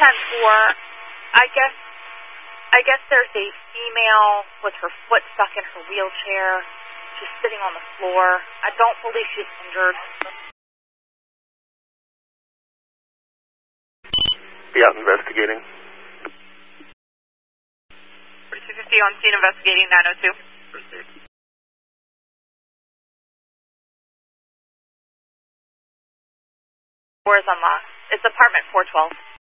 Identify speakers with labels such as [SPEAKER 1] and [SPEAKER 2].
[SPEAKER 1] I guess there's a female with her foot stuck in her wheelchair. She's sitting on the floor. I don't believe she's injured.
[SPEAKER 2] Be out investigating.
[SPEAKER 1] 250 on scene investigating 902.
[SPEAKER 2] Proceed.
[SPEAKER 1] Door is unlocked. It's apartment 412.